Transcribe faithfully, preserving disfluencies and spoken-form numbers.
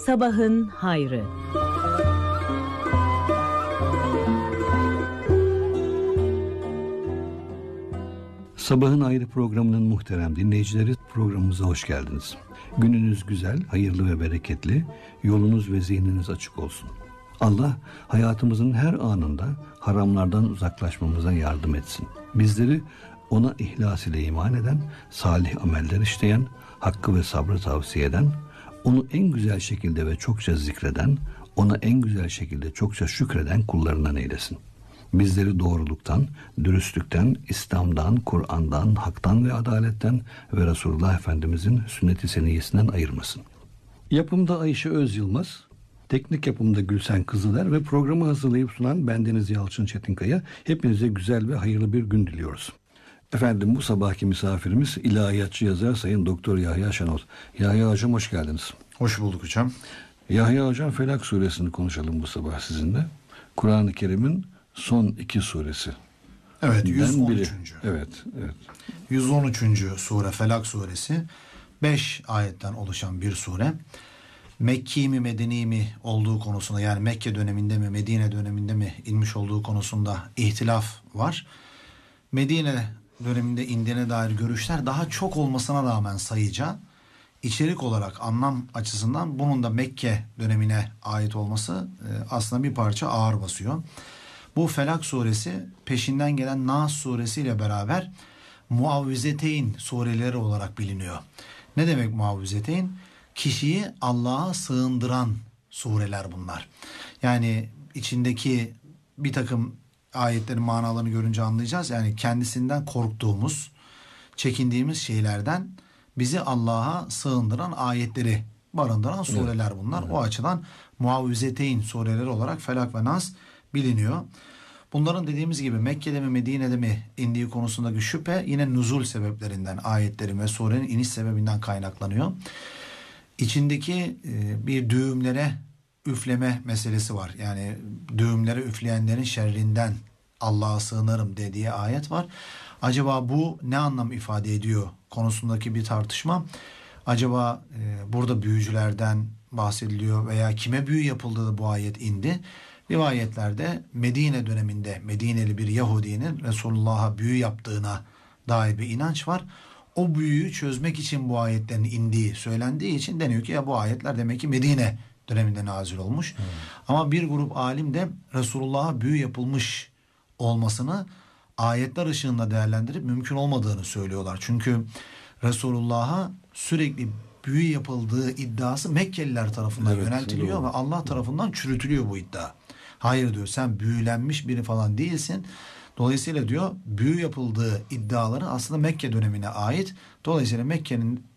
Sabahın hayrı. Sabahın Hayrı programının muhterem dinleyicileri, programımıza hoş geldiniz. Gününüz güzel, hayırlı ve bereketli, yolunuz ve zihniniz açık olsun. Allah hayatımızın her anında haramlardan uzaklaşmamıza yardım etsin. Bizleri ona ihlas ile iman eden, salih ameller işleyen, hakkı ve sabrı tavsiye eden, onu en güzel şekilde ve çokça zikreden, ona en güzel şekilde çokça şükreden kullarından eylesin. Bizleri doğruluktan, dürüstlükten, İslam'dan, Kur'an'dan, haktan ve adaletten ve Resulullah Efendimizin sünnet-i seniyyesinden ayırmasın. Yapımda Ayşe Öz Yılmaz, teknik yapımda Gülsen Kızıler ve programı hazırlayıp sunan bendeniz Yalçın Çetinkaya. Hepinize güzel ve hayırlı bir gün diliyoruz. Efendim, bu sabahki misafirimiz ilahiyatçı yazar Sayın Doktor Yahya Şenol. Yahya Hocam, hoş geldiniz. Hoş bulduk hocam. Yahya Hocam, Felak suresini konuşalım bu sabah sizinle. Kur'an-ı Kerim'in son iki suresi. Evet, yüz on üç. Evet, evet. yüz on üçüncü sure Felak suresi beş ayetten oluşan bir sure. Mekki mi Medeni mi olduğu konusunda, yani Mekke döneminde mi Medine döneminde mi inmiş olduğu konusunda ihtilaf var. Medine döneminde indiğine dair görüşler daha çok olmasına rağmen sayıca, içerik olarak anlam açısından bunun da Mekke dönemine ait olması aslında bir parça ağır basıyor. Bu Felak suresi peşinden gelen Nas suresi ile beraber Muavvizeteyn sureleri olarak biliniyor. Ne demek Muavvizeteyn? Kişiyi Allah'a sığındıran sureler bunlar. Yani içindeki bir takım ayetlerin manalarını görünce anlayacağız. Yani kendisinden korktuğumuz, çekindiğimiz şeylerden bizi Allah'a sığındıran ayetleri barındıran sureler bunlar. Evet. O açıdan Muavvizeteyn sureleri olarak Felak ve Nas biliniyor. Bunların dediğimiz gibi Mekke'de mi Medine'de mi indiği konusundaki şüphe yine nuzul sebeplerinden, ayetlerin ve surenin iniş sebebinden kaynaklanıyor. İçindeki e, bir düğümlere üfleme meselesi var. Yani düğümlere üfleyenlerin şerrinden Allah'a sığınırım dediği ayet var. Acaba bu ne anlam ifade ediyor konusundaki bir tartışma. Acaba e, burada büyücülerden bahsediliyor veya kime büyü yapıldığı da bu ayet indi. Rivayetlerde Medine döneminde Medineli bir Yahudinin Resulullah'a büyü yaptığına dair bir inanç var. O büyüyü çözmek için bu ayetlerin indiği söylendiği için deniyor ki ya bu ayetler demek ki Medine döneminde nazil olmuş. Hmm. Ama bir grup alim de Resulullah'a büyü yapılmış olmasını ayetler ışığında değerlendirip mümkün olmadığını söylüyorlar. Çünkü Resulullah'a sürekli büyü yapıldığı iddiası Mekkeliler tarafından evet, yöneltiliyor doğru. Ve Allah tarafından çürütülüyor bu iddia. Hayır diyor, sen büyülenmiş biri falan değilsin. Dolayısıyla diyor büyü yapıldığı iddiaları aslında Mekke dönemine ait. Dolayısıyla Mekke'nin